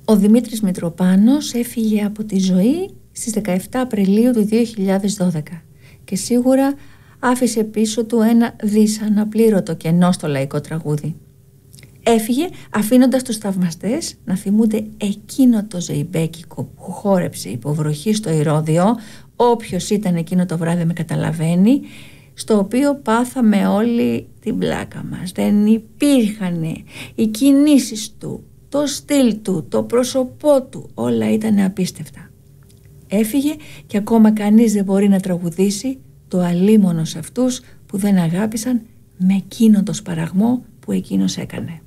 Ο Δημήτρης Μητροπάνος έφυγε από τη ζωή στις 17 Απριλίου του 2012 και σίγουρα άφησε πίσω του ένα δυσαναπλήρωτο κενό στο λαϊκό τραγούδι. Έφυγε αφήνοντας τους θαυμαστές να θυμούνται εκείνο το ζεϊμπέκικο που χόρεψε υποβροχή στο Ηρώδειο, όποιος ήταν εκείνο το βράδυ με καταλαβαίνει, στο οποίο πάθαμε όλη την πλάκα μας. Δεν υπήρχαν οι κινήσεις του, το στυλ του, το πρόσωπό του, όλα ήταν απίστευτα. Έφυγε και ακόμα κανείς δεν μπορεί να τραγουδήσει το αλίμονο σε αυτούς που δεν αγάπησαν με εκείνο το σπαραγμό που εκείνος έκανε.